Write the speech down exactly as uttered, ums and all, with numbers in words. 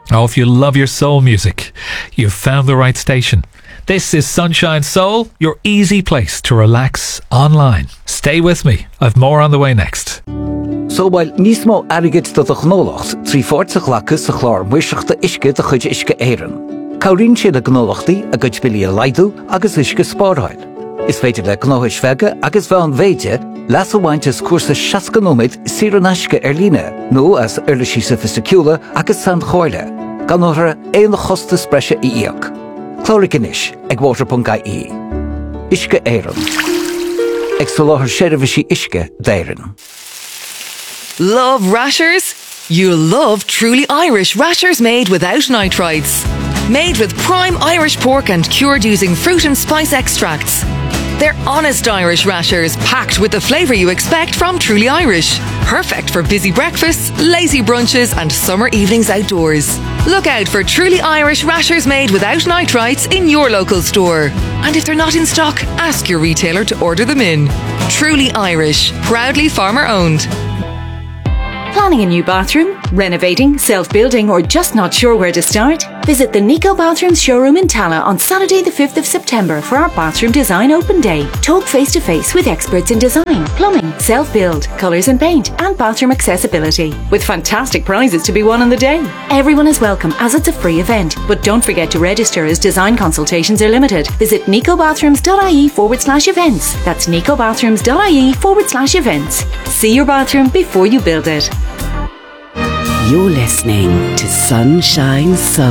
Oh, if you love your soul music, you've found the right station. This is Sunshine Soul, your easy place to relax online. Stay with me. I've more on the way next. So while nismo arigit to the gnolacht, three fourths of lacus the chlor, wishach the ishke the chuj ishke eiren. Kaurin she the gnolachti, a guj billy a lidu, agus ishke sporheil. Is feited le gnohish vega, agus van veje, lasso wantes course shaskanomit, sirenashke erline, no as earlishi sophisticula, agus sand hoile. Ganora een hostes brescia iiak. Chloricanish, eg water.ie. Ishke eiren. Eg solohar sherivishi ishke deiren. Love rashers? You'll love Truly Irish rashers made without nitrites. Made with prime Irish pork and cured using fruit and spice extracts. They're honest Irish rashers packed with the flavour you expect from Truly Irish. Perfect for busy breakfasts, lazy brunches and summer evenings outdoors. Look out for Truly Irish rashers made without nitrites in your local store. And if they're not in stock, ask your retailer to order them in. Truly Irish, proudly farmer owned. Planning a new bathroom, renovating, self-building, or just not sure where to start? Visit the Nico Bathrooms showroom in Tala on Saturday the fifth of September for our bathroom design open day. Talk face-to-face with experts in design, plumbing, self-build, colours and paint, and bathroom accessibility. With fantastic prizes to be won on the day. Everyone is welcome as it's a free event, but don't forget to register as design consultations are limited. Visit nicobathrooms.ie forward slash events. That's nicobathrooms.ie forward slash events. See your bathroom before you build it. You're listening to Sunshine Soul.